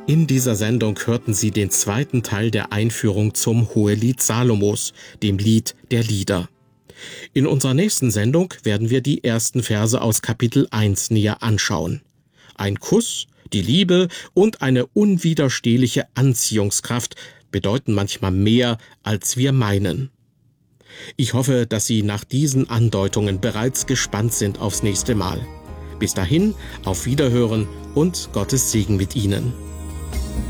In dieser Sendung hörten Sie den zweiten Teil der Einführung zum Hohelied Salomos, dem Lied der Lieder. In unserer nächsten Sendung werden wir die ersten Verse aus Kapitel 1 näher anschauen. Ein Kuss, die Liebe und eine unwiderstehliche Anziehungskraft bedeuten manchmal mehr, als wir meinen. Ich hoffe, dass Sie nach diesen Andeutungen bereits gespannt sind aufs nächste Mal. Bis dahin, auf Wiederhören und Gottes Segen mit Ihnen.